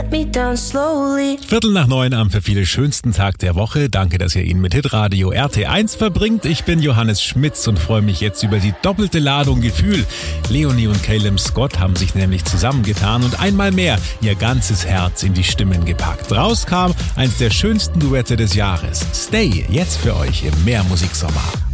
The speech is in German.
me down slowly. 8:45 am für viele schönsten Tag der Woche. Danke, dass ihr ihn mit Hitradio RT1 verbringt. Ich bin Johannes Schmitz und freue mich jetzt über die doppelte Ladung Gefühl. Leonie und Caleb Scott haben sich nämlich zusammengetan und einmal mehr ihr ganzes Herz in die Stimmen gepackt. Rauskam eins der schönsten Duette des Jahres. Stay, jetzt für euch im Mehrmusiksommer.